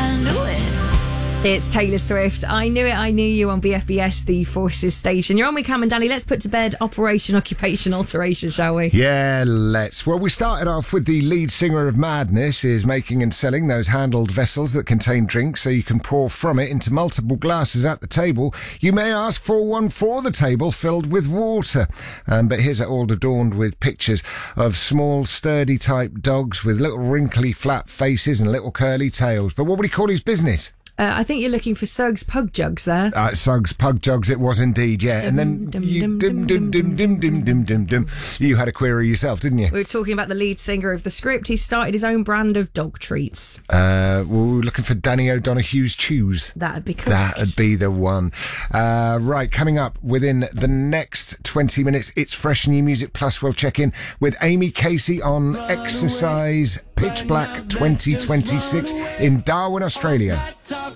I knew it. It's Taylor Swift. I knew it, I knew you on BFBS, the Forces station. You're on with Cam and Danny. Let's put to bed Operation Occupation Alteration, shall we? Yeah, let's. Well, we started off with the lead singer of Madness is making and selling those handled vessels that contain drinks so you can pour from it into multiple glasses at the table. You may ask for one for the table filled with water. But here's it all adorned with pictures of small, sturdy type dogs with little wrinkly flat faces and little curly tails. But what would he call his business? I think you're looking for Suggs Pug Jugs there. Suggs Pug Jugs, it was indeed, yeah. And then you had a query yourself, didn't you? We were talking about the lead singer of The Script. He started his own brand of dog treats. We were looking for Danny O'Donoghue's Chews. That'd be correct. That'd be the one. Right, coming up within the next 20 minutes, it's fresh new music. Plus, we'll check in with Amy Casey on Exercise Pitch Black 2026 in Darwin, Australia.